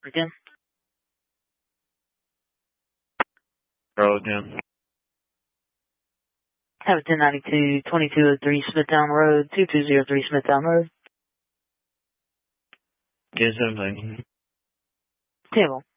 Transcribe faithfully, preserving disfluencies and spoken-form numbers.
Again? Roll again. Have a ten ninety-two, twenty-two oh three Smithtown Road, two two zero three Smithtown Road. Get something. Table.